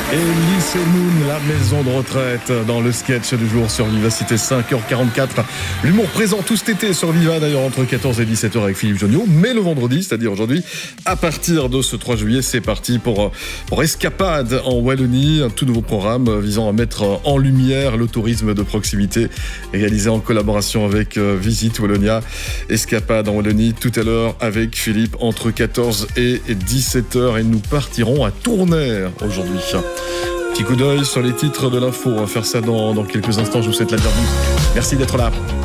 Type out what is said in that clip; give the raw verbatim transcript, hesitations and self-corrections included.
Et Lycée Moon, la maison de retraite, dans le sketch du jour sur Vivacité, cinq heures quarante-quatre. L'humour présent tout cet été sur Viva, d'ailleurs entre quatorze et dix-sept heures avec Philippe Jonniot. Mais le vendredi, c'est-à-dire aujourd'hui, à partir de ce trois juillet, c'est parti pour, pour Escapade en Wallonie. Un tout nouveau programme visant à mettre en lumière le tourisme de proximité, réalisé en collaboration avec Visite Wallonia. Escapade en Wallonie, tout à l'heure avec Philippe, entre quatorze et dix-sept heures. Et nous partirons à Tournai aujourd'hui. Petit coup d'œil sur les titres de l'info. On va faire ça dans, dans quelques instants. Je vous souhaite la bienvenue. Merci d'être là.